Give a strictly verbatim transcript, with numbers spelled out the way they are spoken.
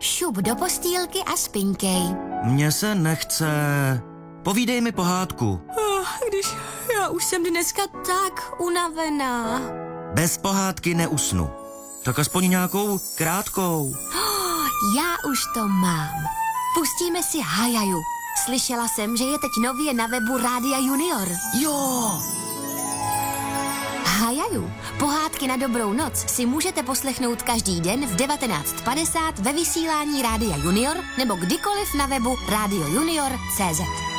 šup do postýlky a spiňkej. Mně se nechce. Povídej mi pohádku. Oh, když já už jsem dneska tak unavená. Bez pohádky neusnu. Tak aspoň nějakou krátkou. Oh, já už to mám. Pustíme si Hajaju. Slyšela jsem, že je teď nově na webu Rádia Junior. Jo! Hajaju. Pohádky na dobrou noc si můžete poslechnout každý den v devatenáct padesát ve vysílání Rádia Junior nebo kdykoliv na webu rádio junior tečka cé zet.